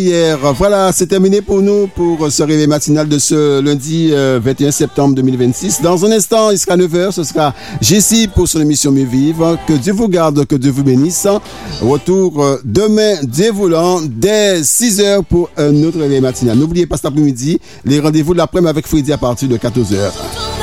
Hier, voilà, c'est terminé pour nous pour ce réveil matinal de ce lundi 21 septembre 2026. Dans un instant, il sera 9h, ce sera Jessie pour son émission Mieux Vivre. Que Dieu vous garde, que Dieu vous bénisse. Retour demain, Dieu voulant, dès 6h pour un autre réveil matinal. N'oubliez pas cet après-midi, les rendez-vous de l'après-midi avec Freddy à partir de 14h.